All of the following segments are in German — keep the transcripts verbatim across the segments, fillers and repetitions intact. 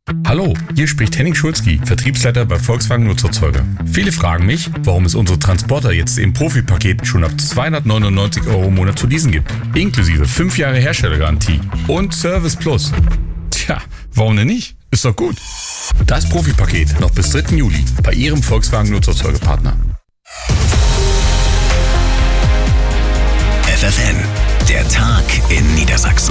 Hallo, hier spricht Henning Schulzki, Vertriebsleiter bei Volkswagen Nutzerzeuger. Viele fragen mich, warum es unsere Transporter jetzt im Profi-Paket schon ab zweihundertneunundneunzig Euro im Monat zu leasen gibt. Inklusive fünf Jahre Herstellergarantie und Service Plus. Tja, warum denn nicht? Ist doch gut. Das Profi-Paket noch bis dritten Juli bei Ihrem Volkswagen Nutzerzeugerpartner. F F N, der Tag in Niedersachsen.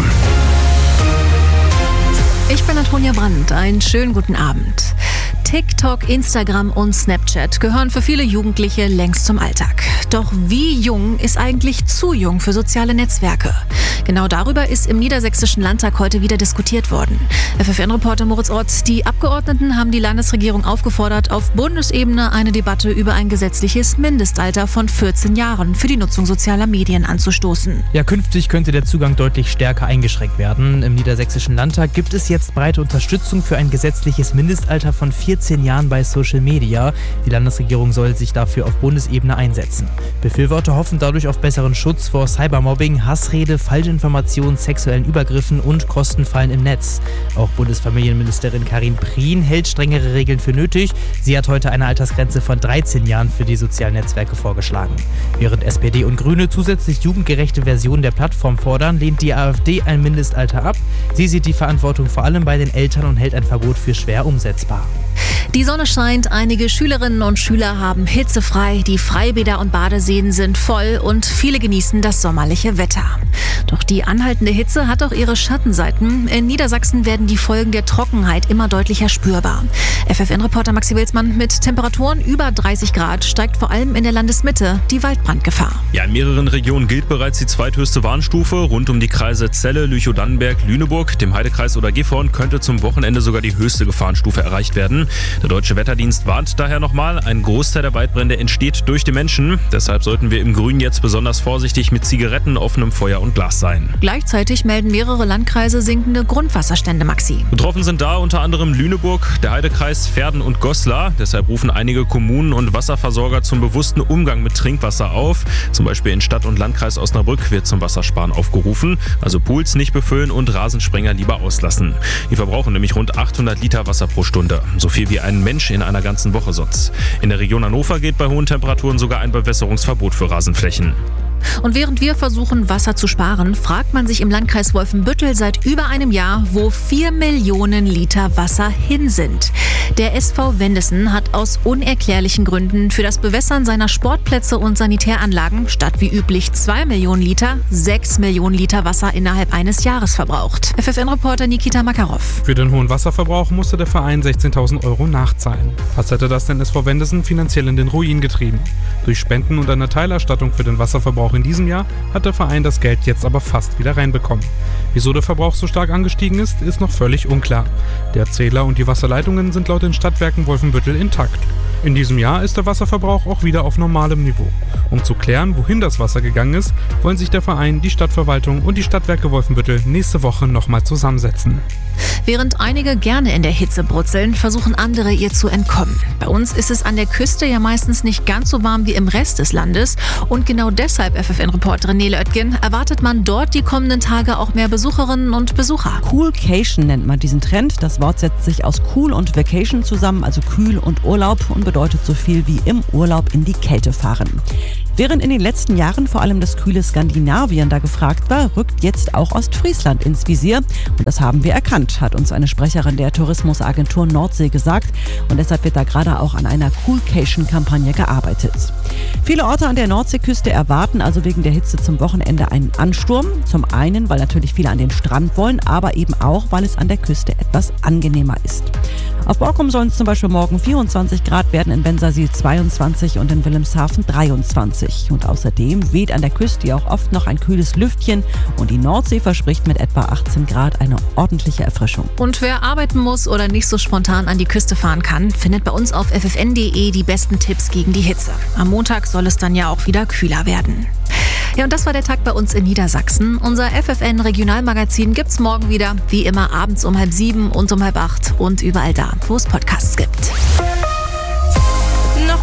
Ich bin Antonia Brandt. Einen schönen guten Abend. TikTok, Instagram und Snapchat gehören für viele Jugendliche längst zum Alltag. Doch wie jung ist eigentlich zu jung für soziale Netzwerke? Genau darüber ist im Niedersächsischen Landtag heute wieder diskutiert worden. F F N-Reporter Moritz Ott, die Abgeordneten haben die Landesregierung aufgefordert, auf Bundesebene eine Debatte über ein gesetzliches Mindestalter von vierzehn Jahren für die Nutzung sozialer Medien anzustoßen. Ja, künftig könnte der Zugang deutlich stärker eingeschränkt werden. Im Niedersächsischen Landtag gibt es jetzt breite Unterstützung für ein gesetzliches Mindestalter von vierzehn Jahren bei Social Media. Die Landesregierung soll sich dafür auf Bundesebene einsetzen. Befürworter hoffen dadurch auf besseren Schutz vor Cybermobbing, Hassrede, Falschinformationen, sexuellen Übergriffen und Kostenfallen im Netz. Auch Bundesfamilienministerin Karin Prien hält strengere Regeln für nötig. Sie hat heute eine Altersgrenze von dreizehn Jahren für die sozialen Netzwerke vorgeschlagen. Während S P D und Grüne zusätzlich jugendgerechte Versionen der Plattform fordern, lehnt die AfD ein Mindestalter ab. Sie sieht die Verantwortung vor allem bei den Eltern und hält ein Verbot für schwer umsetzbar. Die Sonne scheint, einige Schülerinnen und Schüler haben hitzefrei, die Freibäder und Badeseen sind voll und viele genießen das sommerliche Wetter. Doch die anhaltende Hitze hat auch ihre Schattenseiten. In Niedersachsen werden die Folgen der Trockenheit immer deutlicher spürbar. F F N-Reporter Maxi Wilsmann: mit Temperaturen über dreißig Grad steigt vor allem in der Landesmitte die Waldbrandgefahr. Ja, in mehreren Regionen gilt bereits die zweithöchste Warnstufe. Rund um die Kreise Celle, Lüchow-Dannenberg, Lüneburg, dem Heidekreis oder Gifhorn könnte zum Wochenende sogar die höchste Gefahrenstufe erreicht werden. Der Deutsche Wetterdienst warnt daher nochmal, ein Großteil der Waldbrände entsteht durch die Menschen. Deshalb sollten wir im Grünen jetzt besonders vorsichtig mit Zigaretten, offenem Feuer und Glas sein. Gleichzeitig melden mehrere Landkreise sinkende Grundwasserstände, Maxi. Betroffen sind da unter anderem Lüneburg, der Heidekreis, Verden und Goslar. Deshalb rufen einige Kommunen und Wasserversorger zum bewussten Umgang mit Trinkwasser auf. Zum Beispiel in Stadt- und Landkreis Osnabrück wird zum Wassersparen aufgerufen. Also Pools nicht befüllen und Rasensprenger lieber auslassen. Die verbrauchen nämlich rund achthundert Liter Wasser pro Stunde. So viel wie ein Mensch in einer ganzen Woche sonst. In der Region Hannover gilt bei hohen Temperaturen sogar ein Bewässerungsverbot für Rasenflächen. Und während wir versuchen, Wasser zu sparen, fragt man sich im Landkreis Wolfenbüttel seit über einem Jahr, wo vier Millionen Liter Wasser hin sind. Der S V Wendesen hat aus unerklärlichen Gründen für das Bewässern seiner Sportplätze und Sanitäranlagen statt wie üblich zwei Millionen Liter, sechs Millionen Liter Wasser innerhalb eines Jahres verbraucht. F F N-Reporter Nikita Makarov. Für den hohen Wasserverbrauch musste der Verein sechzehntausend Euro nachzahlen. Was hätte das den S V Wendesen finanziell in den Ruin getrieben? Durch Spenden und eine Teilerstattung für den Wasserverbrauch in diesem Jahr hat der Verein das Geld jetzt aber fast wieder reinbekommen. Wieso der Verbrauch so stark angestiegen ist, ist noch völlig unklar. Der Zähler und die Wasserleitungen sind laut den Stadtwerken Wolfenbüttel intakt. In diesem Jahr ist der Wasserverbrauch auch wieder auf normalem Niveau. Um zu klären, wohin das Wasser gegangen ist, wollen sich der Verein, die Stadtverwaltung und die Stadtwerke Wolfenbüttel nächste Woche nochmal zusammensetzen. Während einige gerne in der Hitze brutzeln, versuchen andere ihr zu entkommen. Bei uns ist es an der Küste ja meistens nicht ganz so warm wie im Rest des Landes. Und genau deshalb, F F N-Reporterin Nele Oetgen, erwartet man dort die kommenden Tage auch mehr Besucherinnen und Besucher. Coolcation nennt man diesen Trend. Das Wort setzt sich aus Cool und Vacation zusammen, also kühl und Urlaub, und bedeutet so viel wie im Urlaub in die Kälte fahren. Während in den letzten Jahren vor allem das kühle Skandinavien da gefragt war, rückt jetzt auch Ostfriesland ins Visier. Und das haben wir erkannt, hat uns eine Sprecherin der Tourismusagentur Nordsee gesagt. Und deshalb wird da gerade auch an einer Coolcation-Kampagne gearbeitet. Viele Orte an der Nordseeküste erwarten also wegen der Hitze zum Wochenende einen Ansturm. Zum einen, weil natürlich viele an den Strand wollen, aber eben auch, weil es an der Küste etwas angenehmer ist. Auf Borkum sollen es zum Beispiel morgen vierundzwanzig Grad werden, in Bensersiel zweiundzwanzig und in Wilhelmshaven dreiundzwanzig. Und außerdem weht an der Küste ja auch oft noch ein kühles Lüftchen und die Nordsee verspricht mit etwa achtzehn Grad eine ordentliche Erfrischung. Und wer arbeiten muss oder nicht so spontan an die Küste fahren kann, findet bei uns auf f f n punkt d e die besten Tipps gegen die Hitze. Am Montag soll es dann ja auch wieder kühler werden. Ja, und das war der Tag bei uns in Niedersachsen. Unser F F N-Regionalmagazin gibt's morgen wieder, wie immer abends um halb sieben und um halb acht und überall da, wo es Podcasts gibt. Noch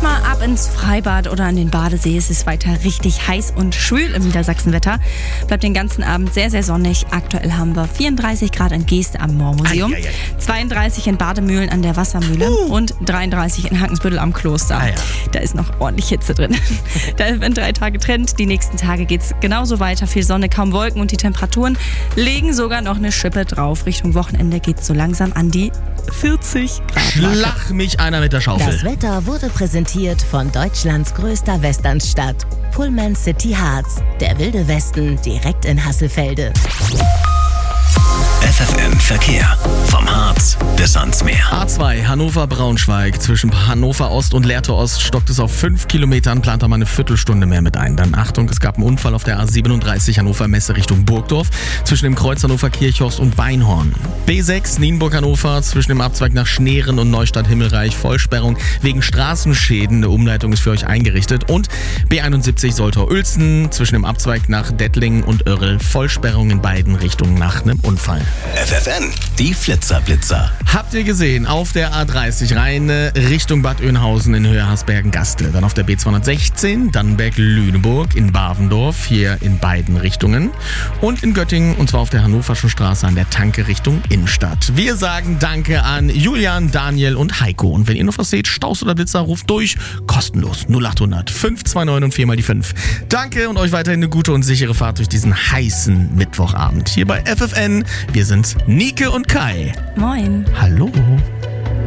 mal ab ins Freibad oder an den Badesee. Es ist weiter richtig heiß und schwül im Niedersachsenwetter. Bleibt den ganzen Abend sehr, sehr sonnig. Aktuell haben wir vierunddreißig Grad in Geest am Moormuseum, ei, ei, ei. zweiunddreißig in Bademühlen an der Wassermühle uh. und dreiunddreißig in Hackensbüttel am Kloster. Ah, ja. Da ist noch ordentlich Hitze drin. Da werden drei Tage Trend. Die nächsten Tage geht es genauso weiter. Viel Sonne, kaum Wolken und die Temperaturen legen sogar noch eine Schippe drauf. Richtung Wochenende geht es so langsam an die vierzig Grad. Schlag mich einer mit der Schaufel. Das Wetter wurde präsentiert von Deutschlands größter Westernstadt, Pullman City Harz. Der wilde Westen direkt in Hasselfelde. F F N Verkehr. Vom Harz bis ans Meer. A zwei Hannover-Braunschweig. Zwischen Hannover Ost und Lehrte Ost stockt es auf fünf Kilometern. Plant da mal eine Viertelstunde mehr mit ein. Dann Achtung, es gab einen Unfall auf der A siebenunddreißig Hannover Messe Richtung Burgdorf. Zwischen dem Kreuz Hannover Kirchhorst und Beinhorn. B sechs Nienburg-Hannover. Zwischen dem Abzweig nach Schneeren und Neustadt-Himmelreich. Vollsperrung wegen Straßenschäden. Eine Umleitung ist für euch eingerichtet. Und B einundsiebzig Soltau-Uelzen. Zwischen dem Abzweig nach Dettlingen und Oerl. Vollsperrung in beiden Richtungen nach einem Unfall. F F N, die Flitzer-Blitzer. Habt ihr gesehen, auf der A dreißig rein Richtung Bad Oeynhausen in Höhe Hasbergen-Gastel. Dann auf der B zweihundertsechzehn Dannenberg-Lüneburg in Bavendorf, hier in beiden Richtungen. Und in Göttingen, und zwar auf der Hannoverschen Straße an der Tanke Richtung Innenstadt. Wir sagen Danke an Julian, Daniel und Heiko. Und wenn ihr noch was seht, Staus oder Blitzer, ruft durch. Kostenlos. null achthundert fünf zwei neun und vier mal die fünf. Danke und euch weiterhin eine gute und sichere Fahrt durch diesen heißen Mittwochabend. Hier bei F F N. Wir sind Nike und Kai. Moin. Hallo.